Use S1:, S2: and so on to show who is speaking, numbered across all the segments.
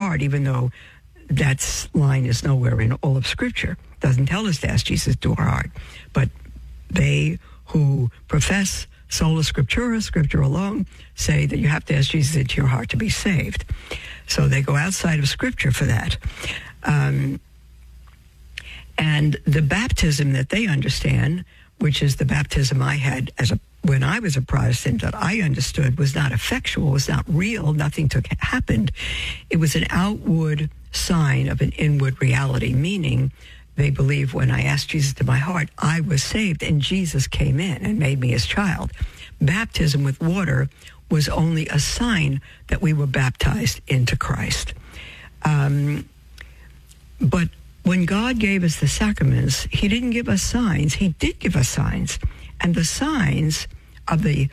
S1: heart, even though that line is nowhere in all of Scripture. It doesn't tell us to ask Jesus to our heart. But they who profess sola scriptura, Scripture alone, say that you have to ask Jesus into your heart to be saved. So they go outside of Scripture for that. And the baptism that they understand, which is the baptism I had when I was a Protestant, that I understood was not effectual, was not real, nothing happened. It was an outward sign of an inward reality, meaning they believe when I asked Jesus to my heart, I was saved, and Jesus came in and made me his child. Baptism with water was only a sign that we were baptized into Christ. But when God gave us the sacraments, he didn't give us signs. He did give us signs. And the signs of the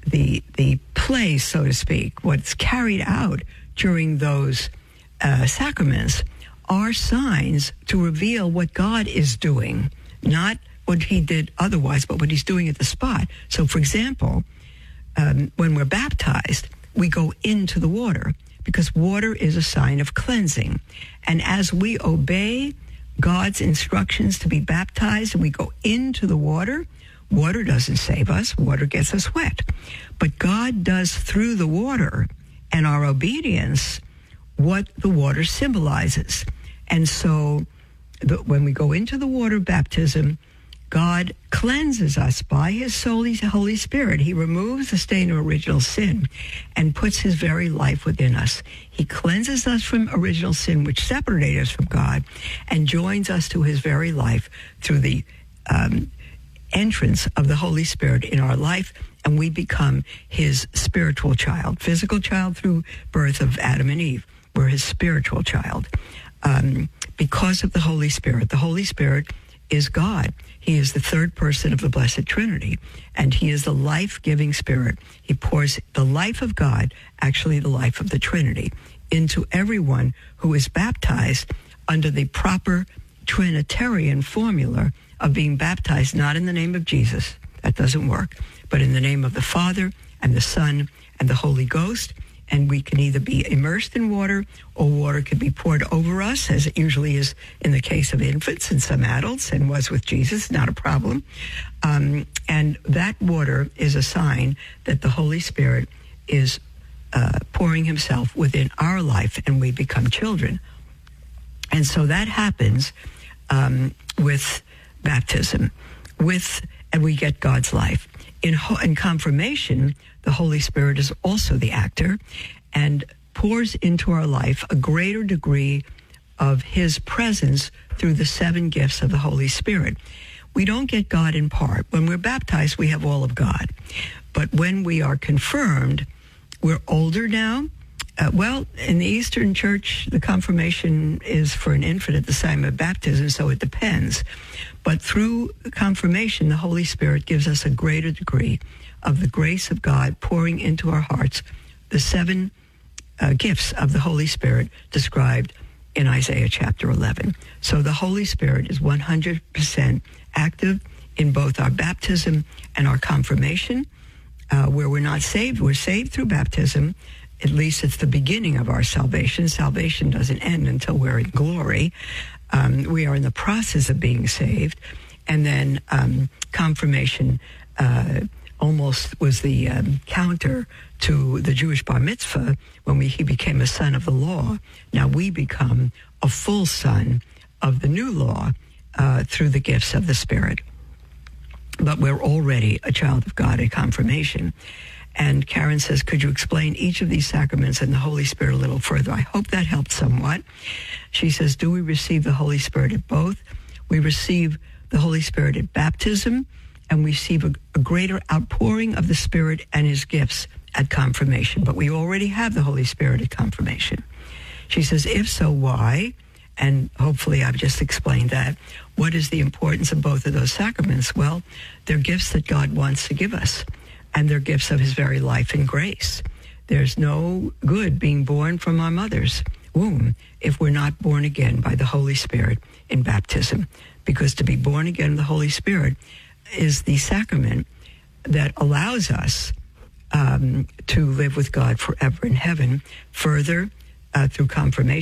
S1: play, so to speak, what's carried out during those sacraments are signs to reveal what God is doing, not what he did otherwise, but what he's doing at the spot. So, for example, when we're baptized, we go into the water because water is a sign of cleansing. And as we obey God's instructions to be baptized and we go into the water, water doesn't save us. Water gets us wet. But God does through the water and our obedience what the water symbolizes. And so when we go into the water of baptism, God cleanses us by his Holy Spirit. He removes the stain of original sin and puts his very life within us. He cleanses us from original sin, which separated us from God, and joins us to his very life through the entrance of the Holy Spirit in our life, and we become his spiritual child. Physical child through birth of Adam and Eve. We're his spiritual child. Because of the Holy Spirit. The Holy Spirit is God. He is the third person of the Blessed Trinity, and he is the life-giving Spirit. He pours the life of God, actually the life of the Trinity, into everyone who is baptized under the proper Trinitarian formula of being baptized not in the name of Jesus, that doesn't work, but in the name of the Father and the Son and the Holy Ghost. And we can either be immersed in water or water could be poured over us, as it usually is in the case of infants and some adults, and was with Jesus, not a problem. And that water is a sign that the Holy Spirit is pouring himself within our life and we become children. And so that happens with baptism, and we get God's life. In confirmation, the Holy Spirit is also the actor and pours into our life a greater degree of his presence through the 7 gifts of the Holy Spirit. We don't get God in part. When we're baptized, we have all of God. But when we are confirmed, we're older now. In the Eastern Church, the confirmation is for an infant at the time of baptism, so it depends. But through confirmation, the Holy Spirit gives us a greater degree of the grace of God pouring into our hearts, the 7 gifts of the Holy Spirit described in Isaiah chapter 11. So the Holy Spirit is 100% active in both our baptism and our confirmation, where we're not saved. We're saved through baptism. At least it's the beginning of our salvation. Salvation doesn't end until we're in glory. We are in the process of being saved. And then confirmation almost was the counter to the Jewish bar mitzvah when he became a son of the law. Now we become a full son of the new law through the gifts of the Spirit. But we're already a child of God at confirmation. And Karen says, could you explain each of these sacraments and the Holy Spirit a little further? I hope that helped somewhat. She says, do we receive the Holy Spirit at both? We receive the Holy Spirit at baptism, and we receive a greater outpouring of the Spirit and his gifts at confirmation. But we already have the Holy Spirit at confirmation. She says, if so, why? And hopefully I've just explained that. What is the importance of both of those sacraments? Well, they're gifts that God wants to give us, and they're gifts of his very life and grace. There's no good being born from our mother's womb if we're not born again by the Holy Spirit in baptism, because to be born again of the Holy Spirit is the sacrament that allows us to live with God forever in heaven. Further, through confirmation,